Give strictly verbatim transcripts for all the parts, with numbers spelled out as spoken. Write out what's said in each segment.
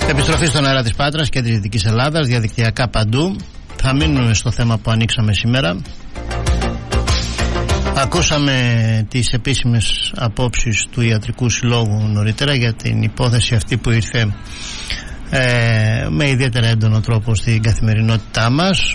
Επιστροφή στον αέρα της Πάτρας και της Δυτικής Ελλάδας, διαδικτυακά παντού. Θα μείνουμε στο θέμα που ανοίξαμε σήμερα. Ακούσαμε τις επίσημες απόψεις του Ιατρικού Συλλόγου νωρίτερα για την υπόθεση αυτή που ήρθε ε, με ιδιαίτερα έντονο τρόπο στην καθημερινότητά μας.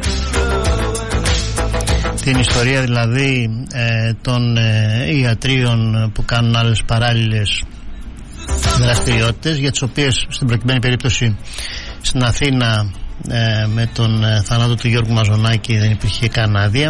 Την ιστορία δηλαδή ε, των ε, ιατρίων που κάνουν άλλες παράλληλες δραστηριότητες, για τις οποίες στην προκειμένη περίπτωση στην Αθήνα ε, με τον ε, θάνατο του Γιώργου Μαζονάκη δεν υπήρχε καν άδεια.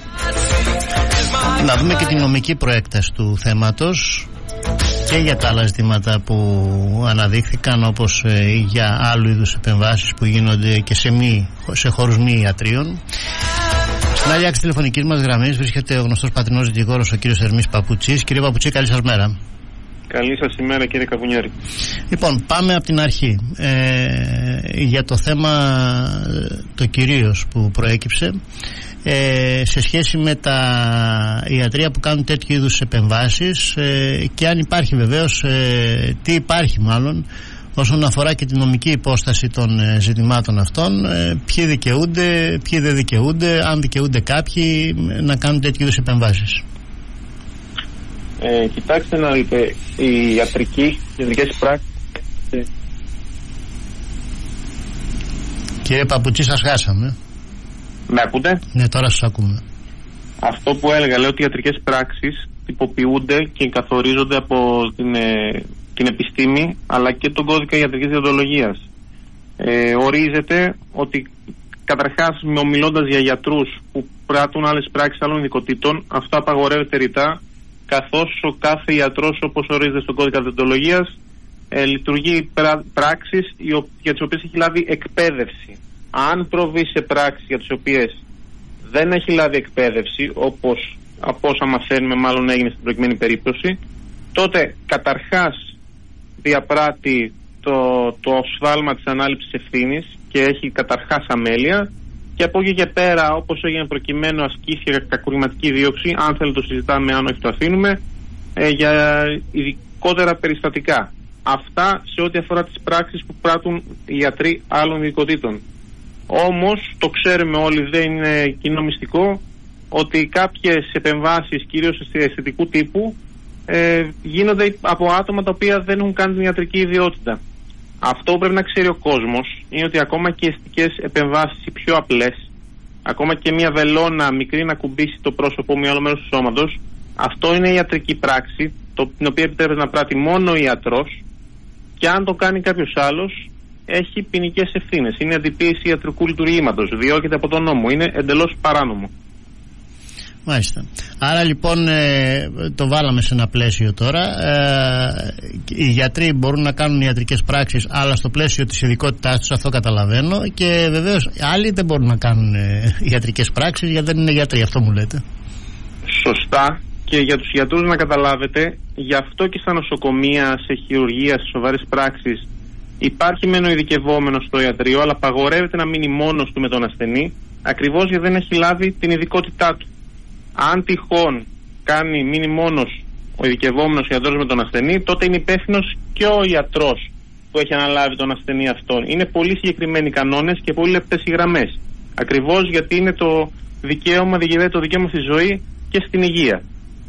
Να δούμε και την νομική προέκταση του θέματος και για τα άλλα ζητήματα που αναδείχθηκαν, όπως ε, για άλλου είδους επεμβάσεις που γίνονται και σε, μη, σε χώρους μη ιατρίων. Στην άλλη άκρη τηλεφωνικής μας γραμμής βρίσκεται ο γνωστός πατρινός δικηγόρος ο κύριος Ερμής Παπουτσής. Κύριε Παπουτσή, καλή σας μέρα. Καλή σας ημέρα, κύριε Καβουνιάρη. Λοιπόν, πάμε από την αρχή ε, για το θέμα το κυρίως που προέκυψε ε, σε σχέση με τα ιατρεία που κάνουν τέτοιου είδους επεμβάσεις ε, και αν υπάρχει βεβαίως ε, τι υπάρχει μάλλον όσον αφορά και την νομική υπόσταση των ε, ζητημάτων αυτών, ε, ποιοι δικαιούνται, ποιοι δεν δικαιούνται, αν δικαιούνται κάποιοι να κάνουν τέτοιου είδους επεμβάσεις. Ε, κοιτάξτε να δείτε, οι ιατρικοί, οι ιατρικές πράξεις. Κύριε Παπουτσί, σας χάσαμε. Με ακούτε? Ναι, τώρα σας ακούμε. Αυτό που έλεγα, λέω ότι οι ιατρικές πράξεις τυποποιούνται και καθορίζονται από την, ε, την επιστήμη αλλά και τον κώδικα ιατρικής διοντολογίας. Ε, ορίζεται ότι καταρχάς, ομιλώντας για γιατρούς που πράττουν άλλες πράξεις άλλων ειδικοτήτων, αυτό απαγορεύεται ρητά, καθώς ο κάθε ιατρός, όπως ορίζεται στον κώδικα διοντολογίας, ε, λειτουργεί πρά, πράξεις για τις οποίες έχει λάβει εκπαίδευση. Αν προβεί σε πράξεις για τις οποίες δεν έχει λάβει εκπαίδευση, όπως από όσα μαθαίνουμε μάλλον έγινε στην προηγούμενη περίπτωση, τότε καταρχάς διαπράττει το, το σφάλμα της ανάληψης ευθύνης και έχει καταρχάς αμέλεια, και από εκεί και πέρα, όπως έγινε προκειμένου, ασκήσει για κακουργηματική δίωξη, αν θέλει το συζητάμε, αν όχι το αφήνουμε, ε, για ειδικότερα περιστατικά. Αυτά σε ό,τι αφορά τις πράξεις που πράττουν οι ιατροί άλλων ειδικοτήτων. Όμως, το ξέρουμε όλοι, δεν είναι κοινό μυστικό, ότι κάποιες επεμβάσεις, κυρίως αισθητικού τύπου, ε, γίνονται από άτομα τα οποία δεν έχουν κάνει την ιατρική ιδιότητα. Αυτό που πρέπει να ξέρει ο κόσμος είναι ότι ακόμα και οι αισθητικές επεμβάσεις, οι πιο απλές, ακόμα και μια βελόνα μικρή να κουμπίσει το πρόσωπο με άλλο μέρος του σώματος, αυτό είναι ιατρική πράξη, το, την οποία επιτρέπεται να πράττει μόνο ο ιατρός, και αν το κάνει κάποιος άλλος, έχει ποινικές ευθύνες. Είναι αντιποίηση ιατρικού λειτουργήματος, διώκεται από τον νόμο, είναι εντελώς παράνομο. Μάλιστα. Άρα λοιπόν ε, το βάλαμε σε ένα πλαίσιο τώρα. Ε, οι γιατροί μπορούν να κάνουν ιατρικές πράξεις, αλλά στο πλαίσιο της ειδικότητάς τους, αυτό καταλαβαίνω, και βεβαίως άλλοι δεν μπορούν να κάνουν ε, ιατρικές πράξεις γιατί δεν είναι γιατροί, αυτό μου λέτε. Σωστά. Και για τους γιατρούς να καταλάβετε, γι' αυτό και στα νοσοκομεία, σε χειρουργία, σε σοβαρές πράξεις, υπάρχει μεν ο ειδικευόμενος στο ιατρείο, αλλά απαγορεύεται να μείνει μόνος του με τον ασθενή, ακριβώς γιατί δεν έχει λάβει την ειδικότητά του. Αν τυχόν κάνει μείνει μόνος ο ειδικευόμενος ιατρός με τον ασθενή, τότε είναι υπεύθυνος και ο ιατρός που έχει αναλάβει τον ασθενή αυτόν. Είναι πολύ συγκεκριμένοι κανόνες και πολύ λεπτές οι γραμμές. Ακριβώς γιατί είναι το δικαίωμα, διηγείται το δικαίωμα στη ζωή και στην υγεία.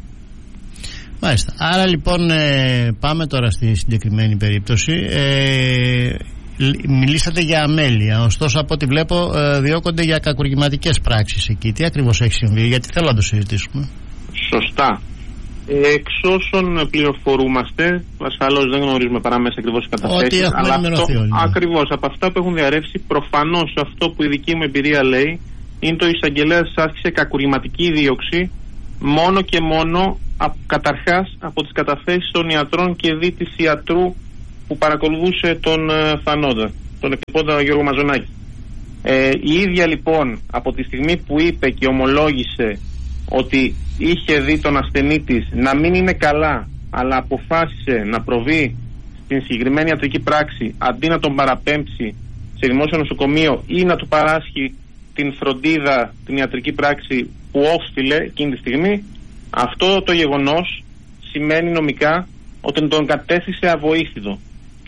Μάλιστα. Άρα λοιπόν ε, πάμε τώρα στη συγκεκριμένη περίπτωση. Ε, μιλήσατε για αμέλεια, ωστόσο από ό,τι βλέπω ε, διώκονται για κακουργηματικές πράξεις εκεί. Τι ακριβώς έχει συμβεί, γιατί θέλω να το συζητήσουμε. Σωστά. Εξ όσων πληροφορούμαστε, ασφαλώς δεν γνωρίζουμε παρά μέσα ακριβώς οι καταθέσεις, αλλά αυτό, ακριβώς από αυτά που έχουν διαρρεύσει, προφανώς αυτό που η δική μου εμπειρία λέει είναι το εισαγγελέας άσκησε κακουργηματική δίωξη μόνο και μόνο α, καταρχάς από τις καταθέσεις των ιατρών και δι της ιατρού που παρακολουθούσε τον ε, Φανόντα, τον εκτυπώντα Γιώργο Μαζονάκη. Ε, η ίδια λοιπόν από τη στιγμή που είπε και ομολόγησε ότι είχε δει τον ασθενή της να μην είναι καλά, αλλά αποφάσισε να προβεί στην συγκεκριμένη ιατρική πράξη αντί να τον παραπέμψει σε δημόσιο νοσοκομείο ή να του παράσχει την φροντίδα, την ιατρική πράξη που όφιλε εκείνη τη στιγμή, αυτό το γεγονός σημαίνει νομικά ότι τον κατέστησε αβοήθητο. Και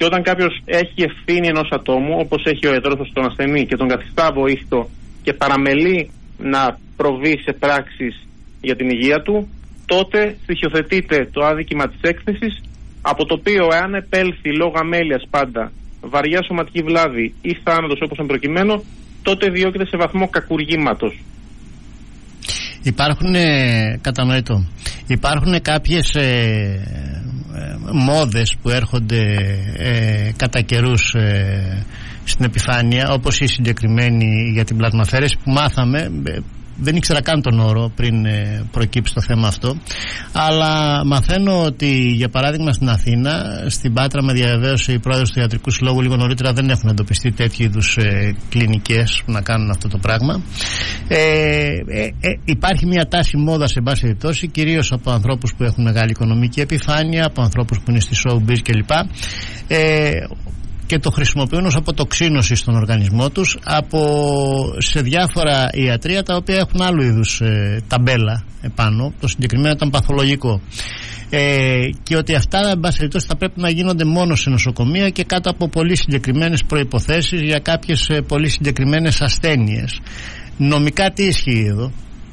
Και όταν κάποιος έχει ευθύνη ενός ατόμου, όπως έχει ο ιατρός στον ασθενή και τον καθιστά βοήθητο και παραμελεί να προβεί σε πράξεις για την υγεία του, τότε στοιχειοθετείται το άδικημα της έκθεσης, από το οποίο, εάν επέλθει λόγω αμέλειας πάντα βαριά σωματική βλάβη ή θάνατος όπως εν προκειμένου, τότε διώκεται σε βαθμό κακουργήματος. Υπάρχουν, ε, κατανοητό, υπάρχουν κάποιες ε, ε, μόδες που έρχονται ε, κατά καιρούς ε, στην επιφάνεια, όπως η συγκεκριμένη για την πλατμαφέρεση που μάθαμε, ε, δεν ήξερα καν τον όρο πριν ε, προκύψει το θέμα αυτό, αλλά μαθαίνω ότι για παράδειγμα στην Αθήνα, στην Πάτρα με διαβεβαίωσε η πρόεδρος του Ιατρικού Συλλόγου λίγο νωρίτερα, δεν έχουν εντοπιστεί τέτοιου είδους ε, κλινικές που να κάνουν αυτό το πράγμα. ε, ε, ε, υπάρχει μια τάση μόδα σε πάση περιπτώσει, κυρίως από ανθρώπους που έχουν μεγάλη οικονομική επιφάνεια, από ανθρώπους που είναι στη showbiz κλπ, ε, και το χρησιμοποιούν ως αποτοξίνωση στον οργανισμό τους από, σε διάφορα ιατρεία τα οποία έχουν άλλου είδους ε, ταμπέλα επάνω. Το συγκεκριμένο ήταν παθολογικό, ε, και ότι αυτά εν πάση περιπτώσει θα πρέπει να γίνονται μόνο σε νοσοκομεία και κάτω από πολύ συγκεκριμένες προϋποθέσεις για κάποιες ε, πολύ συγκεκριμένες ασθένειες. Νομικά τι ισχύει εδώ?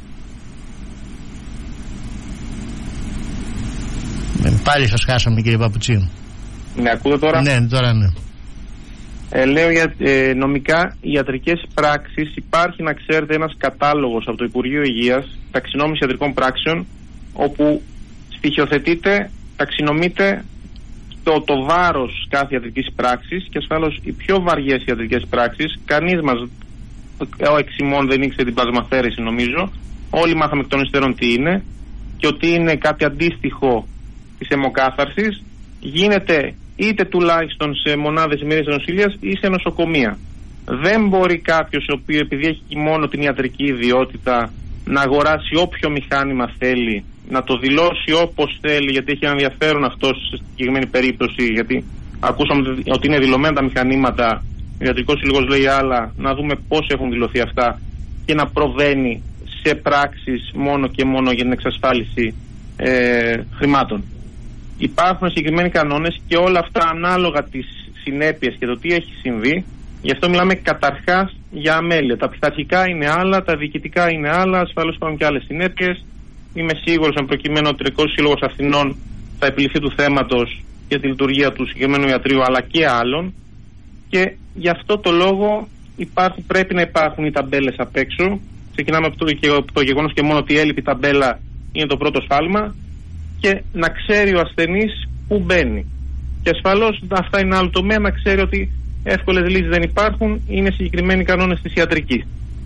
Ε, πάλι σας χάσαμε κύριε Παπουτσίου. Με ακούτε τώρα? Ναι, τώρα ναι. Ε, λέω για ε, νομικά ιατρικές πράξεις. Υπάρχει, να ξέρετε, ένας κατάλογος από το Υπουργείο Υγείας, ταξινόμηση ιατρικών πράξεων, όπου στοιχειοθετείται, ταξινομείται το, το βάρος κάθε ιατρικής πράξης, και ασφαλώς οι πιο βαριές ιατρικές πράξεις, κανείς μας ο εξημών δεν ήξερε την πλασμαφέρεση, νομίζω. Όλοι μάθαμε εκ των υστέρων τι είναι, και ότι είναι κάτι αντίστοιχο της αιμοκάθαρσης. Γίνεται είτε τουλάχιστον σε μονάδες ημερήσιας νοσηλείας ή σε νοσοκομεία. Δεν μπορεί κάποιος, ο οποίος επειδή έχει μόνο την ιατρική ιδιότητα, να αγοράσει όποιο μηχάνημα θέλει, να το δηλώσει όπως θέλει, γιατί έχει ενδιαφέρον αυτό σε συγκεκριμένη περίπτωση, γιατί ακούσαμε ότι είναι δηλωμένα τα μηχανήματα, ο Ιατρικός Σύλλογος λέει άλλα, να δούμε πώς έχουν δηλωθεί αυτά, και να προβαίνει σε πράξεις μόνο και μόνο για την εξασφάλιση ε, χρημάτων. Υπάρχουν συγκεκριμένοι κανόνες και όλα αυτά ανάλογα τις συνέπειες και το τι έχει συμβεί. Γι' αυτό μιλάμε καταρχάς για αμέλεια. Τα πειθαρχικά είναι άλλα, τα διοικητικά είναι άλλα, ασφαλώς υπάρχουν και άλλες συνέπειες. Είμαι σίγουρος, αν προκειμένου, ο Ιατρικός Σύλλογος Αθηνών θα επιληφθεί του θέματος για τη λειτουργία του συγκεκριμένου ιατρείου αλλά και άλλων. Και γι' αυτό το λόγο υπάρχουν, πρέπει να υπάρχουν οι ταμπέλες απ' έξω. Ξεκινάμε από το, το γεγονός και μόνο ότι η έλλειπη ταμπέλα είναι το πρώτο σφάλμα, και να ξέρει ο ασθενής που μπαίνει. Και ασφαλώς αυτά είναι άλλο τομέα, να ξέρει ότι εύκολες λύσεις δεν υπάρχουν, είναι συγκεκριμένοι κανόνες της ιατρικής.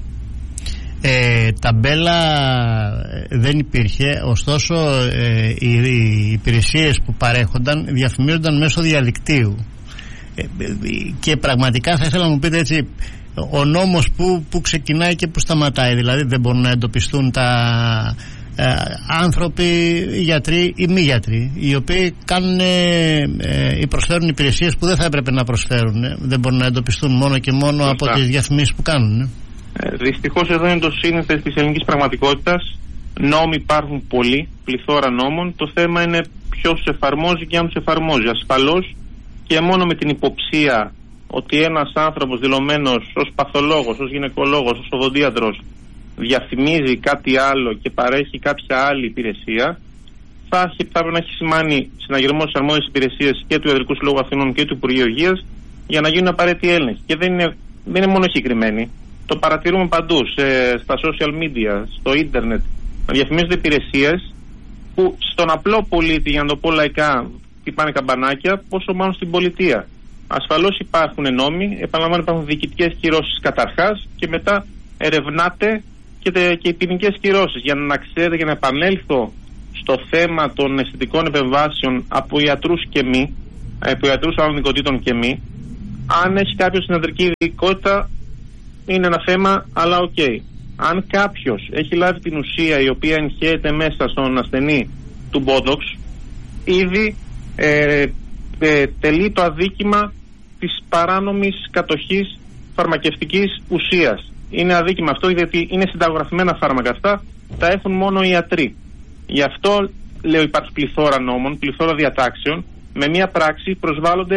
Ε, ταμπέλα δεν υπήρχε, ωστόσο ε, οι, οι υπηρεσίες που παρέχονταν διαφημίζονταν μέσω διαδικτύου. Ε, και πραγματικά θα ήθελα να μου πείτε έτσι, ο νόμος που, που ξεκινάει και που σταματάει, δηλαδή δεν μπορούν να εντοπιστούν τα ε, άνθρωποι, γιατροί ή μη γιατροί, οι οποίοι κάνουν ε, ή προσφέρουν υπηρεσίες που δεν θα έπρεπε να προσφέρουν, ε. δεν μπορούν να εντοπιστούν μόνο και μόνο Φωστά. από τις διαφημίσεις που κάνουν. Ε. Ε, δυστυχώς εδώ είναι το σύνηθες της ελληνικής πραγματικότητας. Νόμοι υπάρχουν πολλοί, πληθώρα νόμων. Το θέμα είναι ποιος εφαρμόζει και αν τους εφαρμόζει. Ασφαλώς και μόνο με την υποψία ότι ένας άνθρωπος δηλωμένος ως παθολόγος, ως γυναικολόγος, ως οδοντίατρος διαφημίζει κάτι άλλο και παρέχει κάποια άλλη υπηρεσία, θα, θα πρέπει να έχει σημάνει συναγερμό στις αρμόδιες υπηρεσίες και του Ιατρικού Συλλόγου Αθηνών και του Υπουργείου Υγείας για να γίνουν απαραίτητοι έλεγχοι. Και δεν είναι, δεν είναι μόνο συγκεκριμένοι. Το παρατηρούμε παντού, σε, στα social media, στο ίντερνετ, να διαφημίζονται υπηρεσίες που στον απλό πολίτη, για να το πω λαϊκά, χτυπάνε καμπανάκια, πόσο μάλλον στην πολιτεία. Ασφαλώς υπάρχουν νόμοι, επαναλαμβάνω, υπάρχουν διοικητικές κυρώσεις καταρχάς και μετά ερευνάται και, τε, και οι ποινικές κυρώσεις. Για να ξέρετε, για να επανέλθω στο θέμα των αισθητικών επεμβάσεων από ιατρούς και μη, από ιατρούς άλλων ειδικοτήτων και μη, αν έχει κάποιο στην ιατρική ειδικότητα, είναι ένα θέμα, αλλά οκ. Okay. Αν κάποιος έχει λάβει την ουσία η οποία εγχέεται μέσα στον ασθενή του Botox, ήδη ε, ε, τελεί το αδίκημα της παράνομης κατοχής φαρμακευτικής ουσίας. Είναι αδίκημα αυτό, γιατί είναι συνταγογραφημένα φάρμακα αυτά, τα έχουν μόνο οι ιατροί. Γι' αυτό λέω υπάρχει πληθώρα νόμων, πληθώρα διατάξεων, με μια πράξη προσβάλλονται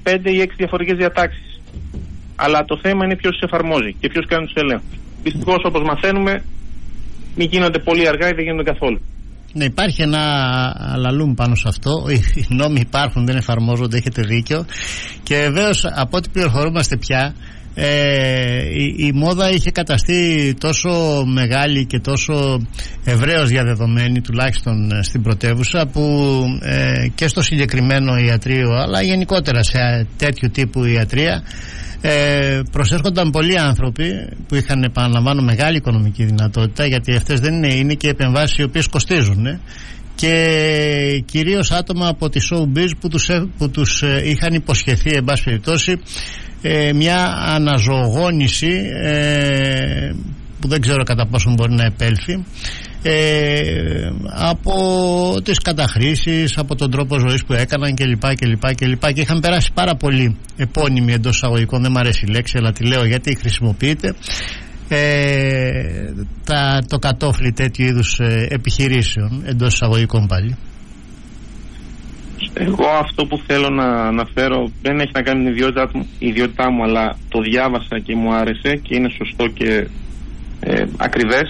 πέντε ή έξι διαφορετικές διατάξεις. Αλλά το θέμα είναι ποιος τις εφαρμόζει και ποιος κάνει τους ελέγχους. Δυστυχώς, όπως μαθαίνουμε, μην γίνονται πολύ αργά ή δεν γίνονται καθόλου. Ναι, υπάρχει ένα αλαλούμ πάνω σε αυτό. Οι νόμοι υπάρχουν, δεν εφαρμόζονται, έχετε δίκιο. Και βεβαίως, από ό,τι πληροφορούμαστε πια, ε, η, η μόδα είχε καταστεί τόσο μεγάλη και τόσο ευρέως διαδεδομένη, τουλάχιστον στην πρωτεύουσα, που ε, και στο συγκεκριμένο ιατρείο, αλλά γενικότερα σε τέτοιου τύπου ιατρεία, Ε, προσέρχονταν πολλοί άνθρωποι που είχαν, επαναλαμβάνω, μεγάλη οικονομική δυνατότητα, γιατί αυτές δεν είναι, είναι και επεμβάσεις οι οποίες κοστίζουν, ε, και κυρίως άτομα από τη showbiz που τους, που τους ε, είχαν υποσχεθεί, εν πάση περιπτώσει, ε, μια αναζωογόνηση ε, που δεν ξέρω κατά πόσο μπορεί να επέλθει, Ε, από τις καταχρήσεις, από τον τρόπο ζωής που έκαναν κλπ, κλπ, κλπ. Και είχαν περάσει πάρα πολλοί επώνυμοι, εντός εισαγωγικών, δεν μου αρέσει η λέξη, αλλά τη λέω γιατί χρησιμοποιείται, ε, τα, το κατόφλι τέτοιου είδους ε, επιχειρήσεων, εντός εισαγωγικών πάλι. Εγώ αυτό που θέλω να αναφέρω δεν έχει να κάνει με την ιδιότητά, ιδιότητά μου, αλλά το διάβασα και μου άρεσε και είναι σωστό και ε, ακριβές.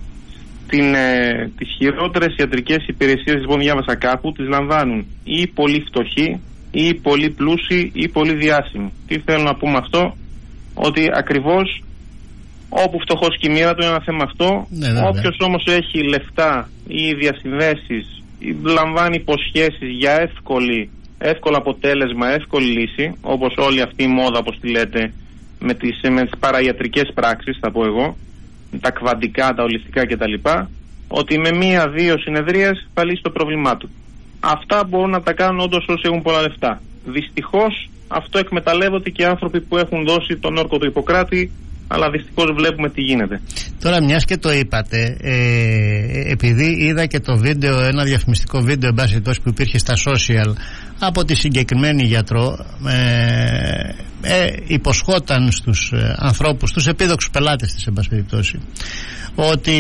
Την, ε, τις χειρότερες ιατρικές υπηρεσίες, λοιπόν, διάβασα κάπου, τις λαμβάνουν ή πολύ φτωχοί ή πολύ πλούσιοι ή πολύ διάσημοι. Τι θέλω να πούμε αυτό? Ότι ακριβώς όπου φτωχός και η μοίρα του είναι ένα θέμα αυτό. Ναι, όποιος όμως έχει λεφτά ή διασυνδέσεις ή λαμβάνει υποσχέσεις για εύκολη, εύκολο αποτέλεσμα, εύκολη λύση, όπως όλη αυτή η μόδα, όπως τη λέτε, με τις, με τις παραϊατρικές πράξεις, θα πω εγώ, τα κβαντικά, τα ολιστικά κτλ., ότι με μία-δύο συνεδρίες θα λύσει το πρόβλημά του. Αυτά μπορούν να τα κάνουν όντως όσοι έχουν πολλά λεφτά. Δυστυχώς αυτό εκμεταλλεύονται και άνθρωποι που έχουν δώσει τον όρκο του Ιπποκράτη, αλλά δυστυχώς βλέπουμε τι γίνεται. Τώρα, μιας και το είπατε, ε, επειδή είδα και το βίντεο, ένα διαφημιστικό βίντεο, εν πάση περιπτώσει, που υπήρχε στα social από τη συγκεκριμένη γιατρό, ε, ε, υποσχόταν στους ε, ανθρώπους, στους επίδοξους πελάτες της, εν πάση περιπτώσει, ότι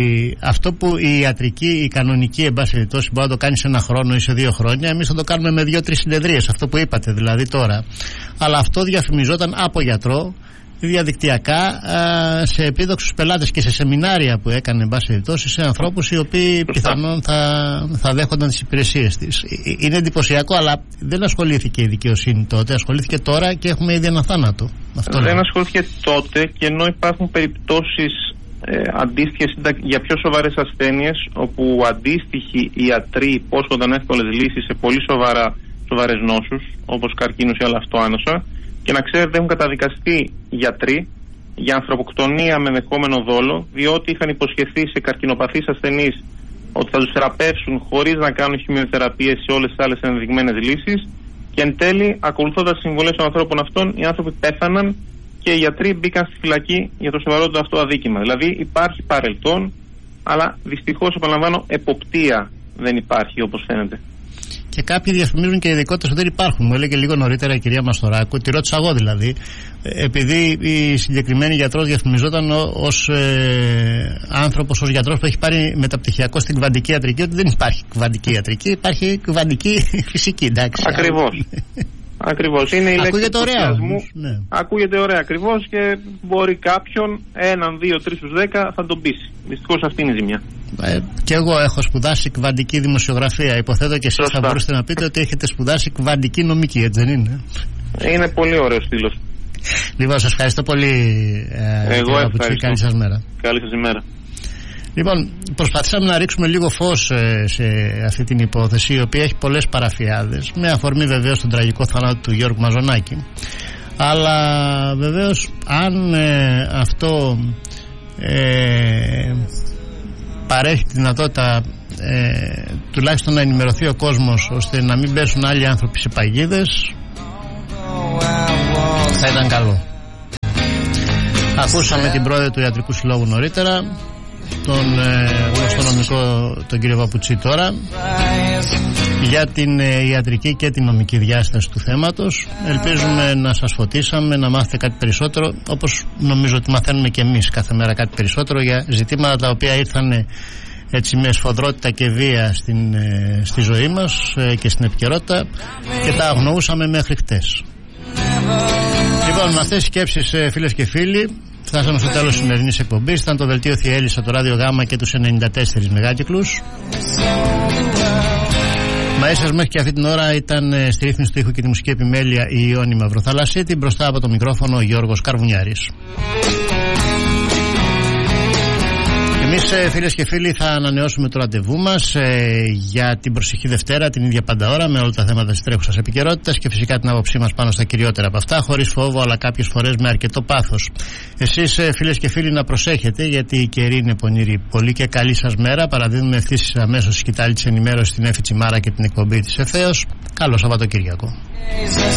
αυτό που η ιατρική, η κανονική, εν πάση περιπτώσει, μπορεί να το κάνει σε ένα χρόνο ή σε δύο χρόνια, εμείς θα το κάνουμε με δύο-τρεις συνεδρίες, αυτό που είπατε δηλαδή τώρα. Αλλά αυτό διαφημιζόταν από γιατρό διαδικτυακά α, σε επίδοξους πελάτες και σε σεμινάρια που έκανε, εν πάση περιπτώσει, σε ανθρώπους οι οποίοι πιθανόν θα, θα δέχονταν τις υπηρεσίες της. Είναι εντυπωσιακό, αλλά δεν ασχολήθηκε η δικαιοσύνη τότε, ασχολήθηκε τώρα και έχουμε ήδη ένα θάνατο. Αυτό δεν ασχολήθηκε τότε, και ενώ υπάρχουν περιπτώσεις ε, αντίστοιχες για πιο σοβαρές ασθένειες, όπου αντίστοιχοι ιατροί υπόσχονταν εύκολες λύσεις σε πολύ σοβαρά, σοβαρές νόσους, όπως καρκίνους ή άλλα αυτοάνωσα. Και να ξέρετε, έχουν καταδικαστεί γιατροί για ανθρωποκτονία με ενδεχόμενο δόλο, διότι είχαν υποσχεθεί σε καρκινοπαθείς ασθενείς ότι θα τους θεραπεύσουν χωρίς να κάνουν χημειοθεραπείες ή όλες τις άλλες ενδεδειγμένες λύσεις, και εν τέλει, ακολουθώντας τις συμβουλές των ανθρώπων αυτών, οι άνθρωποι πέθαναν και οι γιατροί μπήκαν στη φυλακή για το σοβαρότερο αυτό αδίκημα. Δηλαδή υπάρχει παρελθόν, αλλά δυστυχώς, επαναλαμβάνω, εποπτεία δεν υπάρχει, όπως φαίνεται. Και κάποιοι διαφημίζουν και ειδικότητες ότι δεν υπάρχουν. Μου έλεγε λίγο νωρίτερα η κυρία Μαστοράκου, τη ρώτησα εγώ δηλαδή, επειδή η συγκεκριμένη γιατρός διαφημιζόταν ως ε, άνθρωπος, ως γιατρός που έχει πάρει μεταπτυχιακό στην κβαντική ιατρική, ότι δεν υπάρχει κβαντική ιατρική, υπάρχει κβαντική φυσική, εντάξει. Ακριβώς. Ακριβώς. Είναι η λέξη ακούγεται του ωραία, μου. Ναι. Ακούγεται ωραία ακριβώς, και μπορεί κάποιον, έναν, δύο, τρεις στους δέκα θα τον πείσει. Δυστυχώς αυτή είναι η ζημιά. Ε, και εγώ έχω σπουδάσει κβαντική δημοσιογραφία. Υποθέτω και εσείς θα μπορούσατε να πείτε ότι έχετε σπουδάσει κβαντική νομική, έτσι δεν είναι? Είναι πολύ ωραίο στήλος. Λοιπόν, σας ευχαριστώ πολύ. Ε, εγώ ευχαριστώ. Καλή σας μέρα. Καλή σας ημέρα. Λοιπόν, προσπαθήσαμε να ρίξουμε λίγο φως ε, σε αυτή την υπόθεση, η οποία έχει πολλές παραφιάδες, με αφορμή βεβαίως τον τραγικό θάνατο του Γιώργου Μαζονάκη. Αλλά βεβαίως, αν ε, αυτό ε, παρέχει τη δυνατότητα ε, τουλάχιστον να ενημερωθεί ο κόσμος, ώστε να μην πέσουν άλλοι άνθρωποι σε παγίδες, θα ήταν καλό. Ακούσαμε την πρόεδρο του Ιατρικού Συλλόγου νωρίτερα, τον ε, γνωστό νομικό, τον κύριο Παπουτσί, τώρα για την ε, ιατρική και την νομική διάσταση του θέματος. Ελπίζουμε να σας φωτίσαμε, να μάθετε κάτι περισσότερο, όπως νομίζω ότι μαθαίνουμε και εμείς κάθε μέρα κάτι περισσότερο για ζητήματα τα οποία ήρθαν έτσι με σφοδρότητα και βία στην, ε, στη ζωή μας ε, και στην επικαιρότητα, και τα αγνοούσαμε μέχρι χτες. Λοιπόν, με αυτές τις σκέψεις, φίλες και φίλοι, φτάσαμε στο τέλος της σημερινής εκπομπής. Ήταν το δελτίο Θιέλης από το Ράδιο Γάμα και τους ενενήντα τέσσερα μεγάκυκλους. Μαΐσας μέχρι και αυτή την ώρα ήταν στη ρύθμιση του ήχου και τη μουσική επιμέλεια η Ιόνη Μαυροθαλασσίτη. Μπροστά από το μικρόφωνο ο Γιώργος Καρβουνιάρης. Εμείς, φίλες και φίλοι, θα ανανεώσουμε το ραντεβού μας ε, για την προσεχή Δευτέρα, την ίδια πάντα ώρα, με όλα τα θέματα της τρέχουσας επικαιρότητας και φυσικά την άποψή μας πάνω στα κυριότερα από αυτά, χωρίς φόβο αλλά κάποιες φορές με αρκετό πάθος. Εσείς, ε, φίλες και φίλοι, να προσέχετε, γιατί η καιρή είναι πονηρή. Πολύ και καλή σας μέρα. Παραδίδουμε ευθύς αμέσως η σκητάλη της ενημέρωσης στην Έφη Τσιμάρα και την εκπομπή της ευθέως. Καλό Σαββατοκύριακο.